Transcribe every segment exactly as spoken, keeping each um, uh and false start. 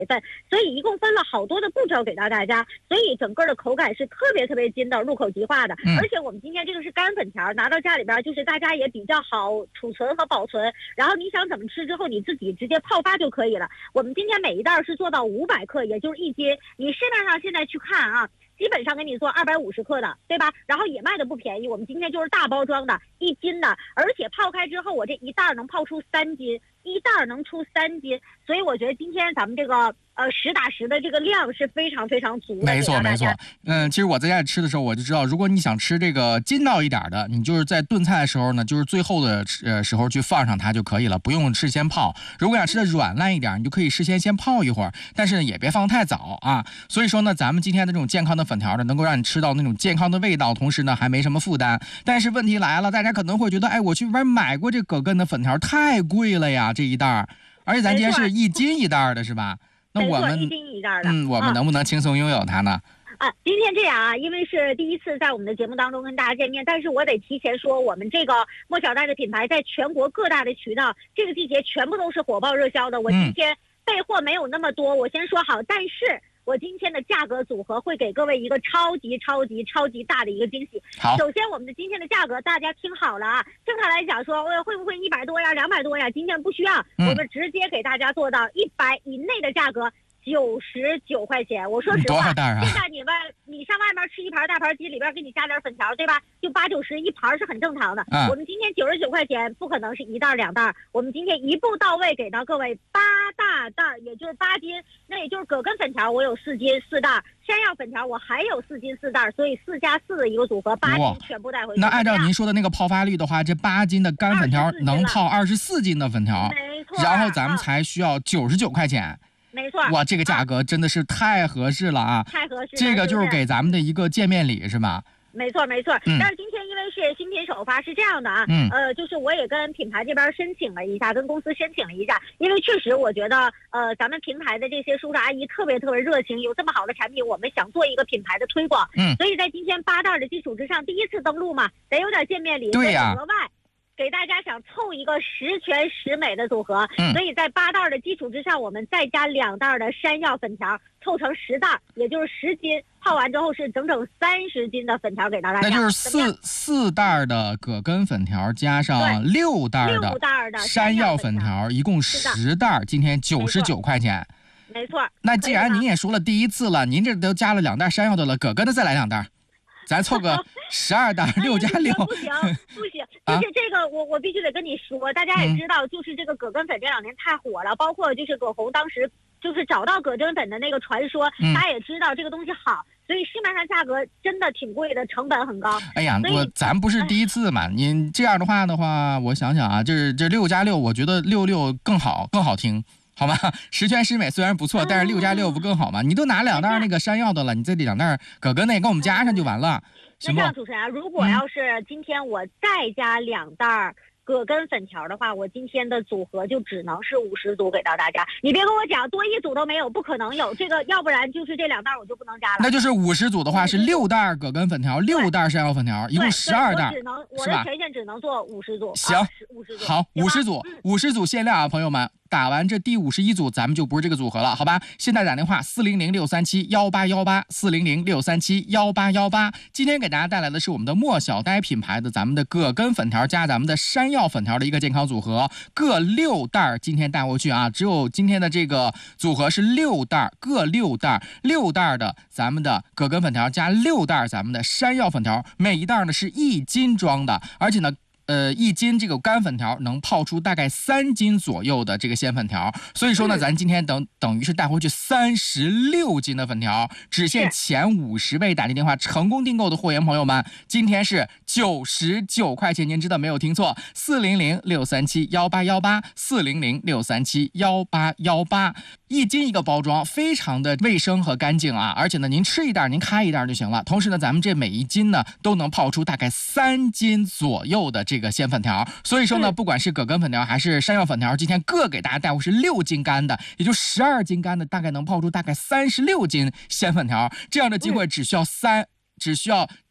份，所以一共分了好多的步骤给到大家，所以整个的口感是特别特别筋道，入口即化的。 嗯、 而且我们今天这个是干粉条，拿到家里边就是大家也比较好储存和保存，然后你想怎么吃之后你自己直接泡发就可以了。我们今天每一袋是做到五百克，也就是一斤。你市面上现在去看啊，基本上给你做二百五十克的，对吧？然后也卖的不便宜，我们今天就是大包装的一斤的，而且泡开之后我这一袋能泡出三斤，一袋能出三斤，所以我觉得今天咱们这个呃实打实的这个量是非常非常足的。 没错没错，嗯，其实我在家里吃的时候我就知道，如果你想吃这个筋道一点的，你就是在炖菜的时候呢，就是最后的呃时候去放上它就可以了，不用事先泡。如果想吃的软烂一点，你就可以事先先泡一会儿，但是也别放太早啊。所以说呢，咱们今天的这种健康的粉条呢，能够让你吃到那种健康的味道，同时呢还没什么负担。但是问题来了，大家可能会觉得，哎，我去外面买过这葛根的粉条，太贵了呀，这一袋，而且咱今天是一斤一袋的，是吧？那我们一斤一袋的， 嗯，我们能不能轻松拥有它呢？ 啊，今天这样啊，因为是第一次在我们的节目当中跟大家见面，但是我得提前说，我们这个莫小袋的品牌在全国各大的渠道，这个季节全部都是火爆热销的。我今天备货没有那么多，我先说好，但是我今天的价格组合会给各位一个超级超级超级大的一个惊喜。 好， 首先我们的今天的价格大家听好了啊，正常来讲说会不会一百多呀两百多呀，今天不需要、嗯、我们直接给大家做到一百以内的价格，九十九块钱。我说实话， 多少袋啊？ 现在你们你上外面吃一盘大盘鸡，里边给你加点粉条，对吧？就八九十一盘是很正常的。 嗯、 我们今天九十九块钱，不可能是一袋两袋，我们今天一步到位给到各位八大袋，也就是八斤。那也就是葛根粉条，我有四斤四袋；山药粉条我还有四斤四袋，所以四加四的一个组合，八斤全部带回去。 那按照您说的那个泡发率的话，这八斤的干粉条能泡二十四斤的粉条， 没错。 然后咱们才需要九十九块钱。 没错， 哇，这个价格真的是太合适了啊！ 太合适了， 这个就是给咱们的一个见面礼是吧？ 没错没错、 嗯， 但是今天因为是新品首发，是这样的啊， 嗯， 呃，就是我也跟品牌这边申请了一下，跟公司申请了一下，因为确实我觉得，呃，咱们平台的这些叔叔阿姨特别特别热情，有这么好的产品，我们想做一个品牌的推广， 嗯， 所以在今天八袋的基础之上，第一次登录嘛，得有点见面礼， 对呀、 啊，额外给大家想凑一个十全十美的组合， 嗯、 所以在八袋的基础之上，我们再加两袋的山药粉条，凑成十袋，也就是十斤。泡完之后是整整三十斤的粉条给到大家， 那就是四四袋的葛根粉条加上六袋的山药粉条，一共十袋，今天九十九块钱。 没错。 那既然您也说了第一次了，您这都加了两袋山药的了，葛根的再来两袋，咱凑个十二袋，六加六。 不行不行，就是这个我我必须得跟你说，大家也知道，就是这个葛根粉这两年太火了，包括就是葛洪当时。就是找到葛根粉的那个传说、嗯，大家也知道这个东西好，所以市面上价格真的挺贵的，成本很高。 哎呀，我咱不是第一次嘛，您这样的话的话，我想想啊，这这六加六，我觉得六六更好，更好听，好吗？十全十美虽然不错，但是六加六不更好吗？你都拿两袋那个山药的了，你这两袋葛根那给我们加上就完了，行不？ 那这样，主持人，如果要是今天我再加两袋。葛根粉条的话，我今天的组合就只能是五十组给到大家。你别跟我讲多一组都没有，不可能有这个，要不然就是这两袋我就不能加了。 那就是五十组的话是六袋葛根粉条，六袋山药粉条，一共十二袋， 我只能我的权限只能做五十组。 行， 五十组好，五十组，五十组限量啊，朋友们。打完这第五十一组，咱们就不是这个组合了，好吧？现在打电话四零零六三七幺八幺八，四零零六三七幺八幺八。今天给大家带来的是我们的莫小呆品牌的咱们的葛根粉条加咱们的山药粉条的一个健康组合，各六袋，今天带回去啊！只有今天的这个组合是六袋，各六袋，六袋的咱们的葛根粉条加六袋咱们的山药粉条，每一袋呢是一斤装的，而且呢。呃，一斤这个干粉条能泡出大概三斤左右的这个鲜粉条，所以说呢，咱今天等等于是带回去三十六斤的粉条，只限前五十位打进电话成功订购的货源朋友们，今天是九十九块钱，您知道没有听错，四零零六三七幺八幺八，四零零六三七幺八幺八，一斤一个包装，非常的卫生和干净啊，而且呢，您吃一袋，您开一袋就行了。同时呢，咱们这每一斤呢都能泡出大概三斤左右的这个。这个鲜粉条，所以说呢，不管是葛根粉条还是山药粉条，今天各给大家带回是六斤干的，也就十二斤干的，大概能泡出大概三十六斤鲜粉条。这样的机会只需要三，只需要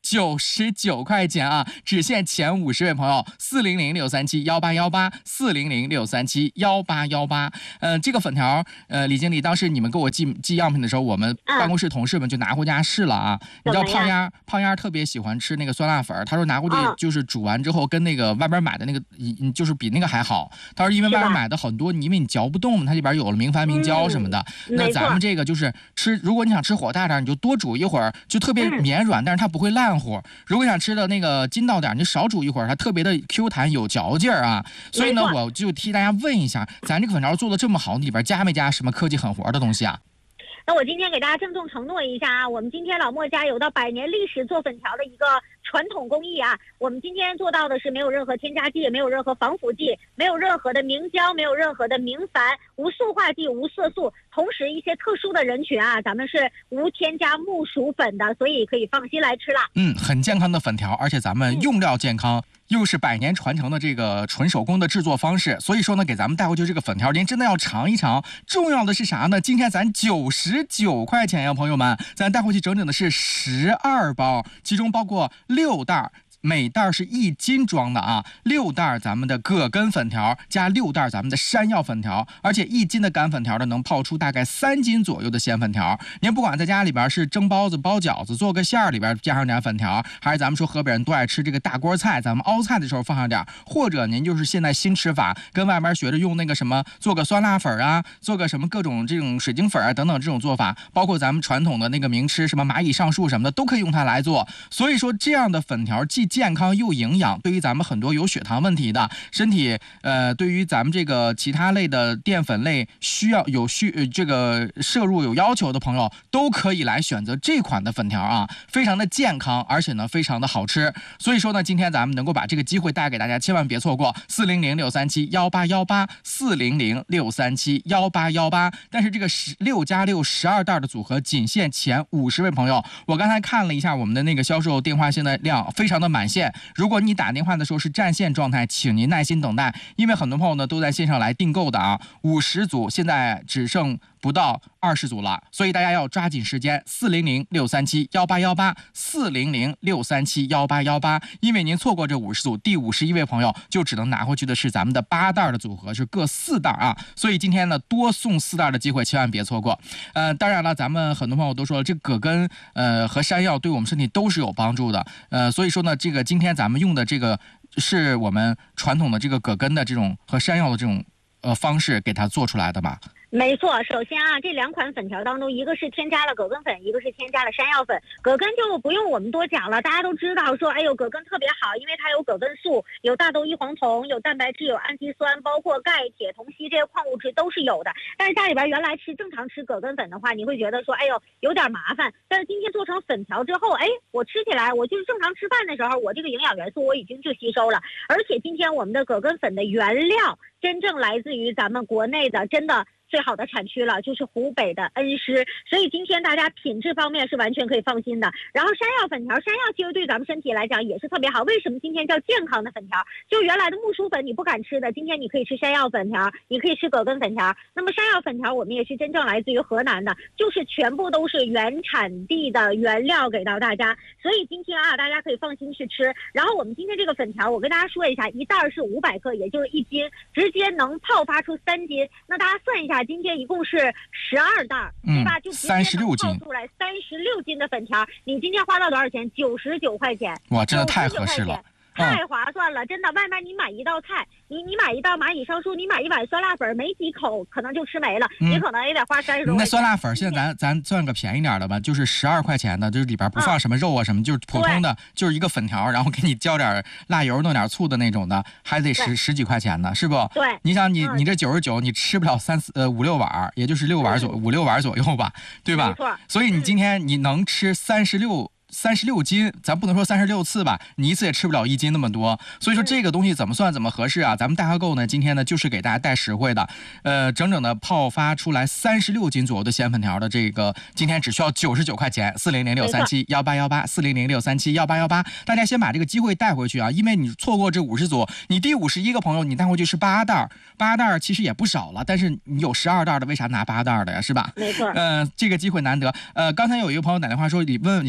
九十九块钱啊，只限前五十位朋友，四零零六三七幺八幺八，四零零六三七幺八幺八。呃，这个粉条，呃，李经理，当时你们给我寄寄样品的时候，我们办公室同事们就拿回家试了啊。你知道胖丫胖丫特别喜欢吃那个酸辣粉，他说拿回去就是煮完之后跟那个外边买的那个，嗯，就是比那个还好。他说因为外边买的很多，因为你嚼不动，它里边有了明矾明胶什么的。嗯、那咱们这个就是吃，如果你想吃火大点，你就多煮一会儿，就特别绵软，嗯、但是它不会烂乎。如果想吃的那个筋道点，你就少煮一会儿，它特别的 Q 弹有嚼劲儿啊。所以呢，我就替大家问一下，咱这个粉条做的这么好，里边加没加什么科技狠活的东西啊？ 那我今天给大家郑重承诺一下啊，我们今天老莫家有到百年历史做粉条的一个传统工艺啊，我们今天做到的是没有任何添加剂，没有任何防腐剂，没有任何的明胶，没有任何的明矾，无塑化剂，无色素，同时一些特殊的人群啊，咱们是无添加木薯粉的，所以可以放心来吃了。 嗯，很健康的粉条，而且咱们用料健康。嗯，又是百年传承的这个纯手工的制作方式，所以说呢，给咱们带回去这个粉条，您真的要尝一尝。重要的是啥呢？今天咱九十九块钱呀，朋友们，咱带回去整整的是十二包，其中包括六袋。每袋是一斤装的啊，六袋咱们的葛根粉条加六袋咱们的山药粉条，而且一斤的干粉条呢能泡出大概三斤左右的鲜粉条。您不管在家里边是蒸包子、包饺子、做个馅儿里边加上点粉条，还是咱们说河北人都爱吃这个大锅菜，咱们熬菜的时候放上点，或者您就是现在新吃法，跟外面学着用那个什么做个酸辣粉啊，做个什么各种这种水晶粉啊等等这种做法，包括咱们传统的那个名吃什么蚂蚁上树什么的都可以用它来做。所以说这样的粉条既健康又营养，对于咱们很多有血糖问题的身体，呃，对于咱们这个其他类的淀粉类需要有需、呃、这个摄入有要求的朋友，都可以来选择这款的粉条啊，非常的健康，而且呢非常的好吃。所以说呢，今天咱们能够把这个机会带给大家，千万别错过四零零六三七幺八幺八，四零零六三七幺八幺八。但是这个十六加六十二袋的组合仅限前五十位朋友。我刚才看了一下我们的那个销售电话现在量非常的满线。如果你打电话的时候是占线状态，请您耐心等待，因为很多朋友呢都在线上来订购的啊，五十组现在只剩不到二十组了，所以大家要抓紧时间，四零零六三七幺八幺八，四零零六三七幺八幺八，因为您错过这五十组，第五十一位朋友就只能拿回去的是咱们的八袋的组合，是各四袋啊，所以今天呢多送四袋的机会千万别错过。呃，当然了，咱们很多朋友都说了，这葛根呃和山药对我们身体都是有帮助的，呃，所以说呢，这个今天咱们用的这个是我们传统的这个葛根的这种和山药的这种呃方式给它做出来的吧。 没错，首先啊，这两款粉条当中，一个是添加了葛根粉，一个是添加了山药粉。葛根就不用我们多讲了，大家都知道说，哎呦，葛根特别好，因为它有葛根素，有大豆异黄酮，有蛋白质，有氨基酸，包括钙、铁、铜、硒这些矿物质都是有的。但是家里边原来吃正常吃葛根粉的话，你会觉得说，哎呦，有点麻烦。但是今天做成粉条之后，哎，我吃起来，我就是正常吃饭的时候，我这个营养元素我已经就吸收了。而且今天我们的葛根粉的原料真正来自于咱们国内的，真的最好的产区了，就是湖北的恩施，所以今天大家品质方面是完全可以放心的。然后山药粉条，山药其实对咱们身体来讲也是特别好。为什么今天叫健康的粉条？就原来的木薯粉你不敢吃的，今天你可以吃山药粉条，你可以吃葛根粉条。那么山药粉条我们也是真正来自于河南的，就是全部都是原产地的原料给到大家，所以今天啊大家可以放心去吃。然后我们今天这个粉条，我跟大家说一下，一袋是五百克，也就是一斤，直接能泡发出三斤。那大家算一下。今天一共是十二袋，对吧？就三十六斤， 泡出来三十六斤的粉条，你今天花到多少钱？九十九块钱， 哇，真的太合适了。 太划算了，真的。外面你买一道菜，你你买一道蚂蚁上树，你买一碗酸辣粉，没几口可能就吃没了，嗯、你可能也得花三十多块钱。 那酸辣粉现在咱咱算个便宜点的吧，就是十二块钱的，就是里边不放什么肉啊什么，嗯、就是普通的，就是一个粉条，然后给你浇点辣油，弄点醋的那种的，还得十十几块钱呢，是不？ 对。 你想你、嗯、你这九十九，你吃不了三四呃五六碗，也就是六碗左、嗯、五六碗左右吧，对吧？ 没错。 所以你今天你能吃三十六。三十六斤，咱不能说三十六次吧，你一次也吃不了一斤那么多，所以说这个东西怎么算怎么合适啊？咱们大客购呢，今天呢就是给大家带实惠的，呃，整整的泡发出来三十六斤左右的鲜粉条的这个，今天只需要九十九块钱，四零零六三七幺八幺八，四零零六三七幺八幺八，大家先把这个机会带回去啊，因为你错过这五十组，你第五十一个朋友你带回去是八袋，八袋其实也不少了，但是你有十二袋的，为啥拿八袋的呀？是吧？ 没错。 呃，这个机会难得。呃，刚才有一个朋友打电话说，里问里边有没有电。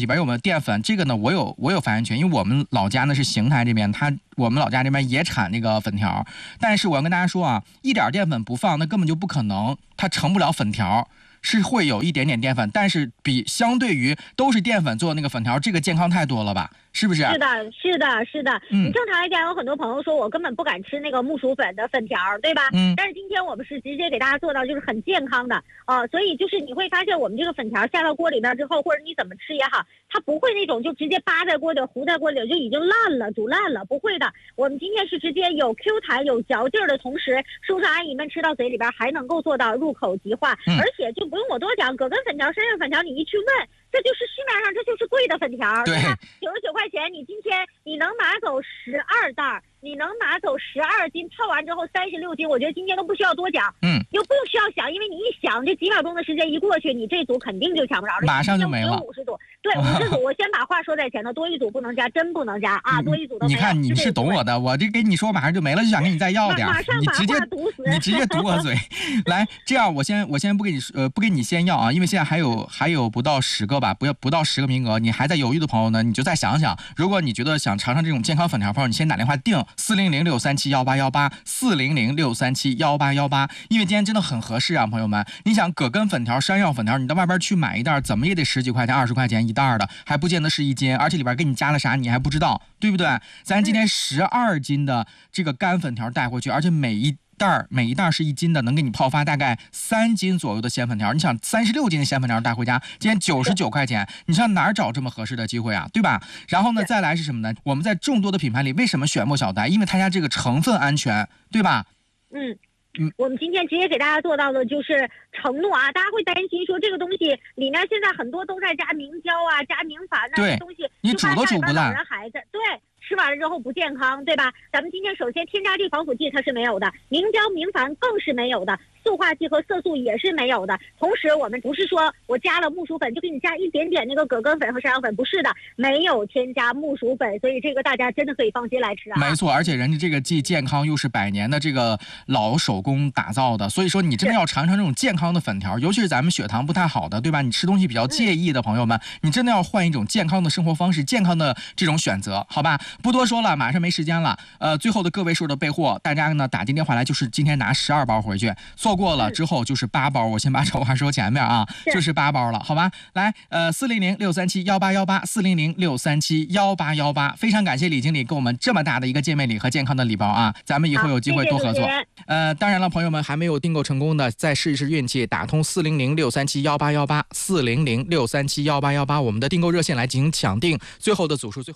淀粉，这个呢我有我有发言权，因为我们老家呢是邢台这边，它我们老家这边也产那个粉条，但是我要跟大家说啊，一点淀粉不放，那根本就不可能，它成不了粉条。是会有一点点淀粉，但是比相对于都是淀粉做的那个粉条，这个健康太多了吧？是不是？ 是的，是的，是的。 嗯， 你正常来讲，有很多朋友说我根本不敢吃那个木薯粉的粉条，对吧？ 嗯。 但是今天我们是直接给大家做到就是很健康的啊、呃，所以就是你会发现我们这个粉条下到锅里边之后，或者你怎么吃也好，它不会那种就直接扒在锅里、糊在锅里就已经烂了、煮烂了，不会的。我们今天是直接有 Q 弹、有嚼劲儿的同时，叔叔阿姨们吃到嘴里边还能够做到入口即化， 嗯、 而且就不用我多讲，葛根粉条、山药粉条，你一去问。这就是市面上这就是贵的粉条，对吧？九十九块钱，你今天你能拿走十二袋，你能拿走十二斤，泡完之后三十六斤，我觉得今天都不需要多讲， 嗯， 又不需要想，因为你一想，这几秒钟的时间一过去，你这组肯定就抢不着了， 马上就没了。 五十组，对，五十组，我先把话说在前头，多一组不能加，真不能加啊，多一组都没有。 你看你是懂我的，我这跟你说马上就没了，就想跟你再要点， 马上把话堵死， 你直接堵我嘴。来，这样我先我先不给你呃不给你先要啊，因为现在还有还有不到十个吧，不要不到十个名额，你还在犹豫的朋友呢，你就再想想，如果你觉得想尝尝这种健康粉条朋友，你先打电话定四零零六三七幺八幺八四零零六三七幺八幺八，因为今天真的很合适啊，朋友们，你想葛根粉条、山药粉条，你到外边去买一袋，怎么也得十几块钱、二十块钱一袋的，还不见得是一斤，而且里边给你加了啥你还不知道，对不对？咱今天十二斤的这个干粉条带回去，而且每一袋每一袋是一斤的，能给你泡发大概三斤左右的鲜粉条。你想三十六斤的鲜粉条带回家，今天九十九块钱，你上哪儿找这么合适的机会啊？对吧？然后呢，再来是什么呢？我们在众多的品牌里，为什么选莫小呆？因为他家这个成分安全，对吧？ 嗯。嗯，我们今天直接给大家做到的就是承诺啊，大家会担心说这个东西里面现在很多都在加明胶啊、加明矾那些东西， 你煮都煮不烂， 老人孩子对。吃完了之后不健康，对吧？咱们今天首先添加剂、防腐剂它是没有的，明胶、明矾更是没有的，塑化剂和色素也是没有的。同时，我们不是说我加了木薯粉就给你加一点点那个葛根粉和山药粉，不是的，没有添加木薯粉，所以这个大家真的可以放心来吃啊。 没错，而且人家这个既健康又是百年的这个老手工打造的，所以说你真的要尝尝这种健康的粉条，尤其是咱们血糖不太好的，对吧？你吃东西比较介意的朋友们，嗯、你真的要换一种健康的生活方式，健康的这种选择，好吧？不多说了，马上没时间了。呃，最后的个位数的备货，大家呢打进电话来，就是今天拿十二包回去，错过了之后就是八包。我先把丑话说前面啊，就是八包了，好吧？来，呃，四零零六三七幺八幺八，四零零六三七幺八幺八，非常感谢李经理给我们这么大的一个见面礼和健康的礼包啊，咱们以后有机会多合作。 谢谢呃，当然了，朋友们还没有订购成功的，再试一试运气，打通四零零六三七幺八幺八，四零零六三七幺八幺八，我们的订购热线来进行抢订，最后的组数最后。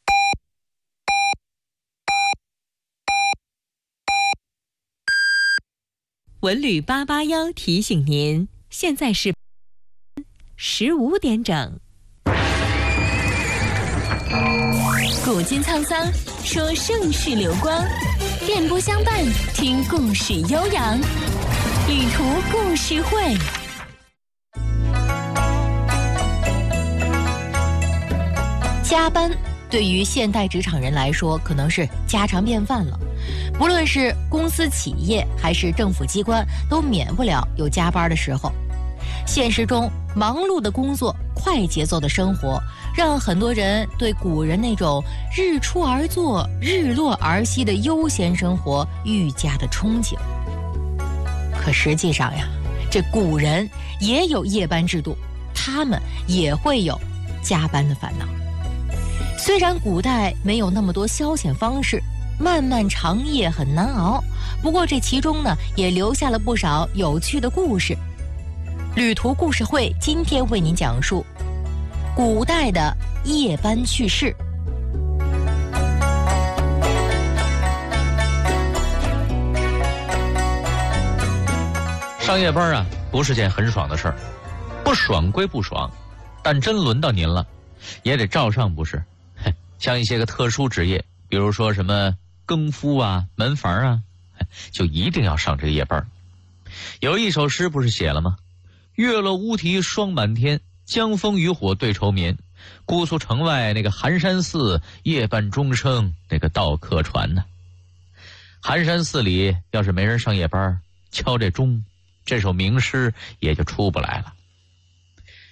文旅八八幺提醒您，现在是十五点整。古今沧桑，说盛世流光；电波相伴，听故事悠扬。旅途故事会。加班对于现代职场人来说，可能是家常便饭了。不论是公司企业还是政府机关，都免不了有加班的时候。现实中，忙碌的工作、快节奏的生活，让很多人对古人那种日出而作、日落而息的悠闲生活愈加的憧憬。可实际上呀，这古人也有夜班制度，他们也会有加班的烦恼。虽然古代没有那么多消遣方式，漫漫长夜很难熬，不过这其中呢，也留下了不少有趣的故事。旅途故事会今天为您讲述古代的夜班趣事。 上夜班啊，不是件很爽的事儿，不爽归不爽，但真轮到您了，也得照上不是？像一些个特殊职业，比如说什么更夫啊、门房啊，就一定要上这个夜班。有一首诗不是写了吗？月落乌啼霜满天，江枫渔火对愁眠。姑苏城外那个寒山寺，夜半钟声那个到客船呢。寒山寺里要是没人上夜班，敲这钟，这首名诗也就出不来了。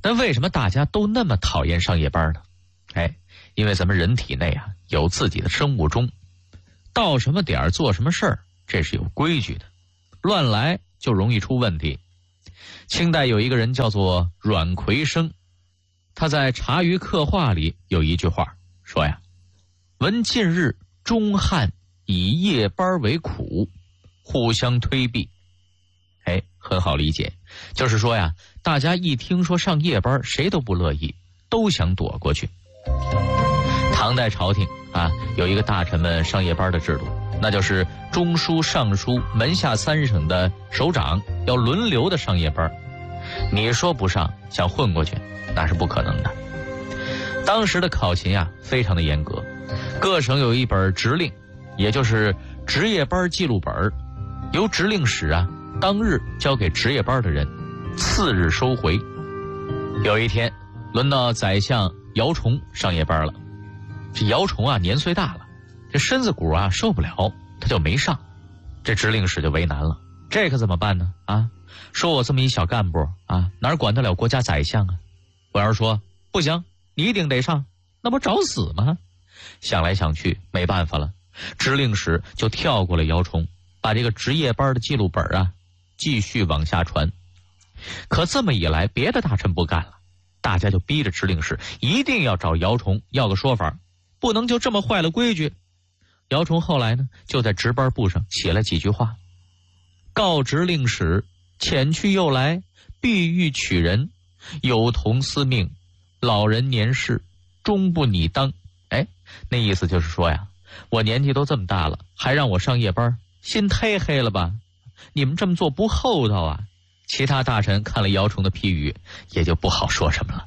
但为什么大家都那么讨厌上夜班呢？哎，因为咱们人体内啊有自己的生物钟，到什么点儿做什么事儿，这是有规矩的，乱来就容易出问题。清代有一个人叫做阮魁生，他在《茶余客话》里有一句话说呀：闻近日中汉以夜班为苦，互相推避。哎，很好理解，就是说呀，大家一听说上夜班，谁都不乐意，都想躲过去。唐代朝廷啊，有一个大臣们上夜班的制度，那就是中书、尚书门下三省的首长要轮流的上夜班。你说不上，想混过去，那是不可能的。当时的考勤啊，非常的严格，各省有一本职令，也就是值夜班记录本，由职令使啊当日交给值夜班的人，次日收回。有一天，轮到宰相姚崇上夜班了。这姚崇啊，年岁大了，这身子骨啊受不了，他就没上。这指令使就为难了，这可怎么办呢？啊，说我这么一小干部啊，哪管得了国家宰相啊？我要是说不行，你一定得上，那不找死吗？想来想去，没办法了，指令使就跳过了姚崇，把这个值夜班的记录本啊继续往下传。可这么一来，别的大臣不干了，大家就逼着指令使一定要找姚崇要个说法，不能就这么坏了规矩。姚崇后来呢，就在值班簿上写了几句话：告指令使，遣去又来，必欲取人，有同司命，老人年事，终不拟当。哎，那意思就是说呀，我年纪都这么大了，还让我上夜班，心太黑了吧？你们这么做不厚道啊！其他大臣看了姚崇的批语，也就不好说什么了。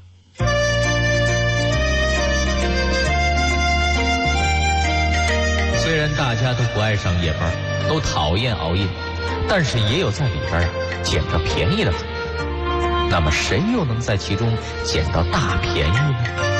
虽然大家都不爱上夜班，都讨厌熬夜，但是也有在里边啊捡着便宜的主。那么谁又能在其中捡到大便宜呢？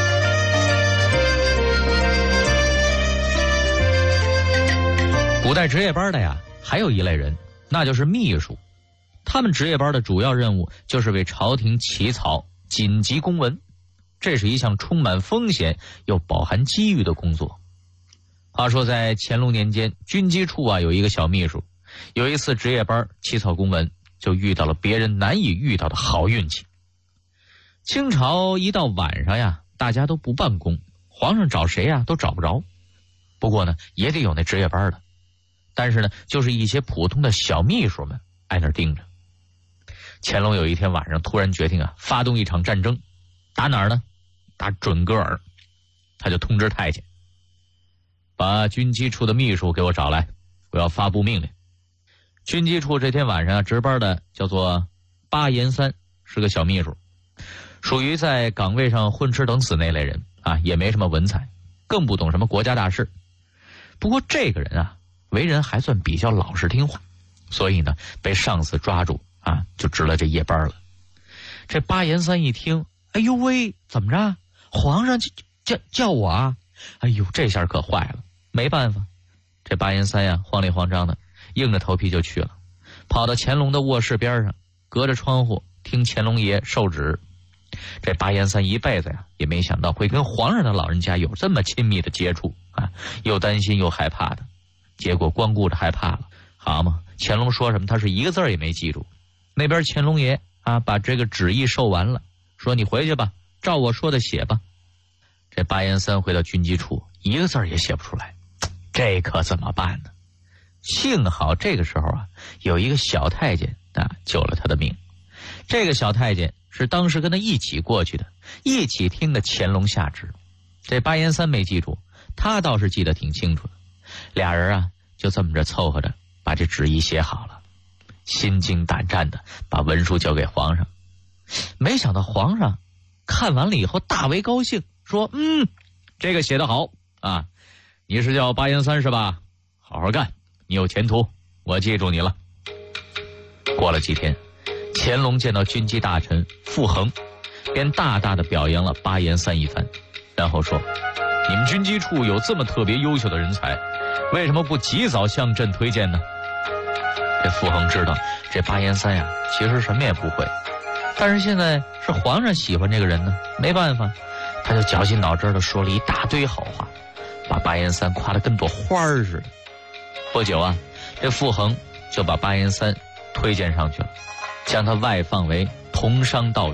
古代值夜班的呀，还有一类人，那就是秘书。他们值夜班的主要任务就是为朝廷起草紧急公文，这是一项充满风险又饱含机遇的工作。话说在乾隆年间，军机处啊有一个小秘书，有一次值夜班起草公文，就遇到了别人难以遇到的好运气。清朝一到晚上呀，大家都不办公，皇上找谁呀都找不着。不过呢，也得有那值夜班的，但是呢，就是一些普通的小秘书们挨那儿盯着。乾隆有一天晚上突然决定啊，发动一场战争，打哪儿呢？打准噶尔。他就通知太监，把军机处的秘书给我找来，我要发布命令。军机处这天晚上值班的叫做巴彦三，是个小秘书，属于在岗位上混吃等死那类人啊，也没什么文采，更不懂什么国家大事。不过这个人啊，为人还算比较老实听话，所以呢，被上司抓住啊，就值了这夜班了。这巴彦三一听，哎呦喂，怎么着？皇上叫叫我啊！哎呦，这下可坏了，没办法，这巴彦三呀，慌里慌张的，硬着头皮就去了，跑到乾隆的卧室边上，隔着窗户听乾隆爷授旨。这巴彦三一辈子呀，也没想到会跟皇上的老人家有这么亲密的接触啊，又担心又害怕的。结果光顾着害怕了，好嘛，乾隆说什么他是一个字儿也没记住。那边乾隆爷啊，把这个旨意授完了，说你回去吧，照我说的写吧。这巴彦三回到军机处，一个字儿也写不出来，这可怎么办呢？幸好这个时候啊，有一个小太监啊救了他的命。这个小太监是当时跟他一起过去的，一起听的乾隆下旨。这巴彦三没记住，他倒是记得挺清楚的。俩人啊就这么着凑合着把这旨意写好了，心惊胆战的把文书交给皇上。没想到皇上看完了以后大为高兴，说嗯，这个写得好啊，你是叫巴彦三是吧？好好干，你有前途，我记住你了。过了几天，乾隆见到军机大臣傅恒，便大大的表扬了巴彦三一番，然后说，你们军机处有这么特别优秀的人才，为什么不及早向朕推荐呢？这傅恒知道这巴彦三呀，其实什么也不会， 但是现在是皇上喜欢这个人呢，没办法，他就绞尽脑汁的说了一大堆好话，把巴彦三夸得跟朵花儿似的。不久啊，这傅恒就把巴彦三推荐上去了，将他外放为同商道员。